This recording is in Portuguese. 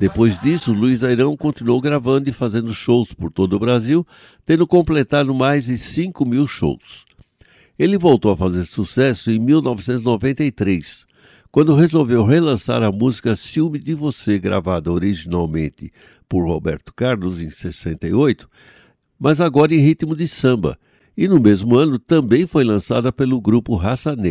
Depois disso, Luiz Airão continuou gravando e fazendo shows por todo o Brasil, tendo completado mais de 5.000 shows. Ele voltou a fazer sucesso em 1993, quando resolveu relançar a música Ciúme de Você, gravada originalmente por Roberto Carlos em 68, mas agora em ritmo de samba, e no mesmo ano também foi lançada pelo grupo Raça Negra.